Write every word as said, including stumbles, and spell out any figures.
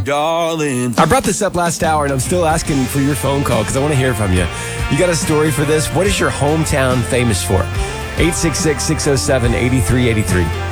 darling. I brought this up last hour, and I'm still asking for your phone call because I want to hear from you. You got a story for this? What is your hometown famous for? eight six six, six oh seven, eight three eight three.